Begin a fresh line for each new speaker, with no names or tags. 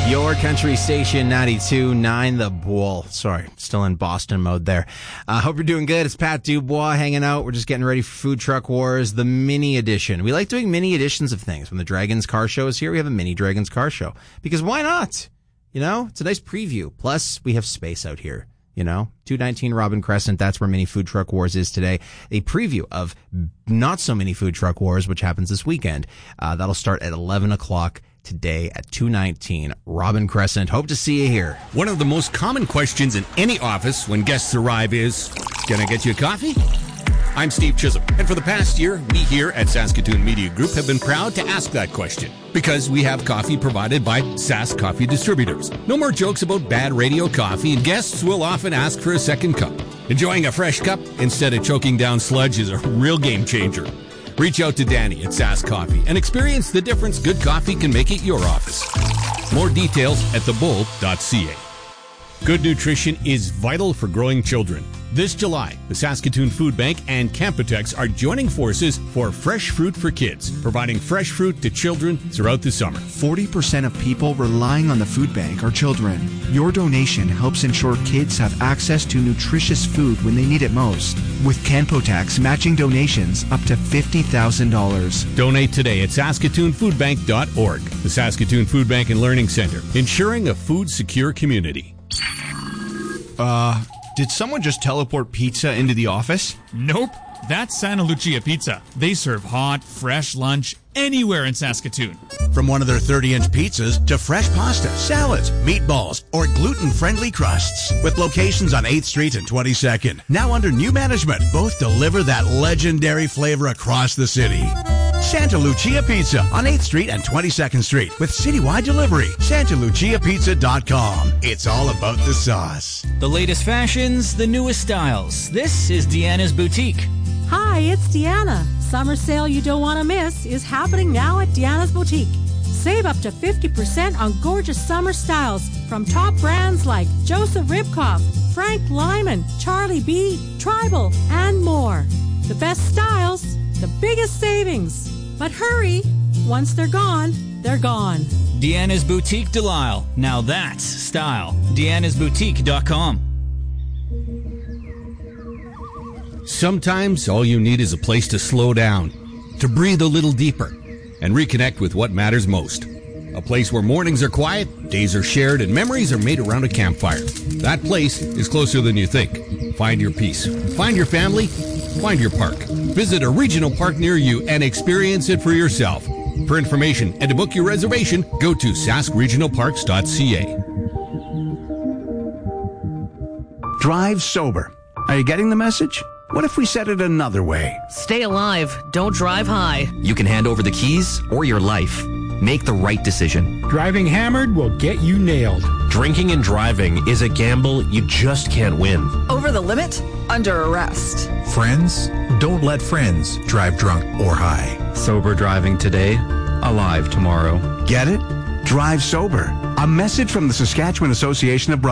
Your country station 92.9 The Bull. Sorry, still in Boston mode there. Hope you're doing good. It's Pat Dubois hanging out. We're just getting ready for Food Truck Wars, the mini edition. We like doing mini editions of things. When the Dragons Car Show is here, we have a mini Dragons Car Show. Because why not? You know, it's a nice preview. Plus, we have space out here. You know, 219 Robin Crescent, that's where Mini Food Truck Wars is today. A preview of not so many Food Truck Wars, which happens this weekend. That'll start at 11 o'clock today at 219 Robin Crescent. Hope to see you here.
One of the most common questions in any office when guests arrive is, can I get you a coffee? I'm Steve Chisholm, and for the past year, we here at Saskatoon Media Group have been proud to ask that question because we have coffee provided by Sask Coffee Distributors. No more jokes about bad radio coffee, and guests will often ask for a second cup. Enjoying a fresh cup instead of choking down sludge is a real game changer. Reach out to Danny at Sask Coffee and experience the difference good coffee can make at your office. More details at thebull.ca. Good nutrition is vital for growing children. This July, the Saskatoon Food Bank and Campotex are joining forces for Fresh Fruit for Kids, providing fresh fruit to children throughout the summer.
40% of people relying on the food bank are children. Your donation helps ensure kids have access to nutritious food when they need it most. With Campotex matching donations up to $50,000.
Donate today at SaskatoonFoodBank.org, the Saskatoon Food Bank and Learning Center, ensuring a food-secure community.
Did someone just teleport pizza into the office?
Nope. That's Santa Lucia Pizza. They serve hot, fresh lunch anywhere in Saskatoon.
From one of their 30-inch pizzas to fresh pasta, salads, meatballs, or gluten-friendly crusts. With locations on 8th Street and 22nd. Now under new management, both deliver that legendary flavor across the city. Santa Lucia Pizza on 8th Street and 22nd Street with citywide delivery. SantaLuciaPizza.com. It's all about the sauce.
The latest fashions, the newest styles. This is Deanna's Boutique.
Hi, it's Deanna. Summer sale you don't want to miss is happening now at Deanna's Boutique. Save up to 50% on gorgeous summer styles from top brands like Joseph Ribkoff, Frank Lyman, Charlie B, Tribal, and more. The best styles, the biggest savings. But hurry, once they're gone, they're gone.
Deanna's Boutique Delisle. Now that's style. Deanna'sBoutique.com.
Sometimes all you need is a place to slow down, to breathe a little deeper, and reconnect with what matters most. A place where mornings are quiet, days are shared, and memories are made around a campfire. That place is closer than you think. Find your peace. Find your family. Find your park. Visit a regional park near you and experience it for yourself. For information and to book your reservation, go to saskregionalparks.ca.
Drive sober. Are you getting the message? What if we said it another way?
Stay alive. Don't drive high.
You can hand over the keys or your life. Make the right decision.
Driving hammered will get you nailed.
Drinking and driving is a gamble you just can't win.
Over the limit? Under arrest.
Friends? Don't let friends drive drunk or high.
Sober driving today, alive tomorrow.
Get it? Drive sober. A message from the Saskatchewan Association of